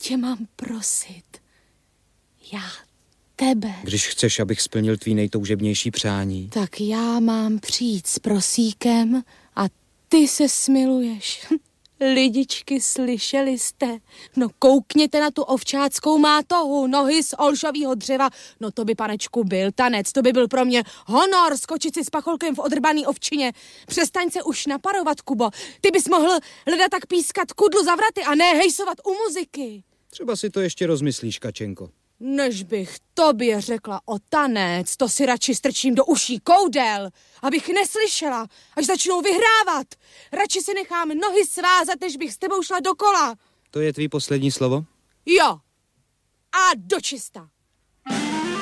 tě mám prosit? Já tebe. Když chceš, abych splnil tvý nejtoužebnější přání. Tak já mám přijít s prosíkem a ty se smiluješ. Lidičky, slyšeli jste? No koukněte na tu ovčáckou mátohu, nohy z olšovýho dřeva. No to by, panečku, byl tanec, to by byl pro mě honor skočit si s pacholkem v odrbaný ovčině. Přestaň se už naparovat, Kubo. Ty bys mohl leda tak pískat kudlu za vraty a ne hejsovat u muziky. Třeba si to ještě rozmyslíš, Kačenko. Než bych tobě řekla o tanec, to si radši strčím do uší koudel, abych neslyšela, až začnou vyhrávat. Radši si nechám nohy svázat, než bych s tebou šla dokola. To je tvý poslední slovo? Jo. A dočista.